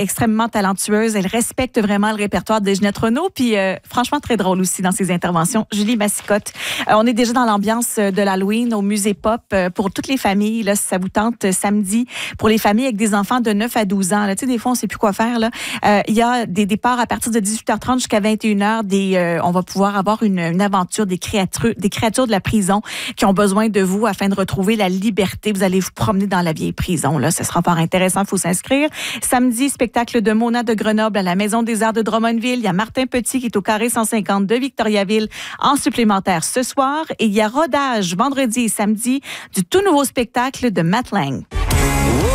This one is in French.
extrêmement talentueuse. Elle respecte vraiment le répertoire de Ginette Renault. Puis, franchement, très drôle aussi dans ses interventions. Julie Massicotte. On est déjà dans l'ambiance de l'Halloween au Musée Pop pour toutes les familles. Là, si ça vous tente, samedi, pour les familles avec des enfants de 9 à 12 ans. Là, tu sais, des fois, on ne sait plus quoi faire. Là. Il y a des départs à partir de 18h30 jusqu'à 21h. On va pouvoir avoir une aventure des créatures de la prison qui ont besoin de vous afin de retrouver la liberté. Vous allez vous promener dans la vieille prison. Là. Ce sera fort intéressant. Il faut s'inscrire. Samedi, spectacle de Mona de Grenoble à la Maison des Arts de Drummondville. Il y a Martin Petit qui est au carré 150 de Victoriaville en supplémentaire ce soir. Et il y a rodage vendredi et samedi du tout nouveau spectacle de Matt Lang.